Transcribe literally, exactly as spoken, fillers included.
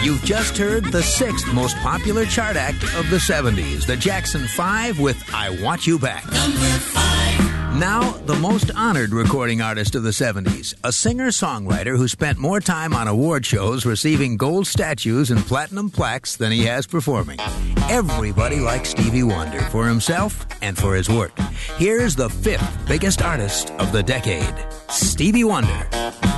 You've just heard the sixth most popular chart act of the seventies, the Jackson five with I Want You Back. Number five. Now, the most honored recording artist of the seventies, a singer-songwriter who spent more time on award shows receiving gold statues and platinum plaques than he has performing. Everybody likes Stevie Wonder for himself and for his work. Here's the fifth biggest artist of the decade, Stevie Wonder.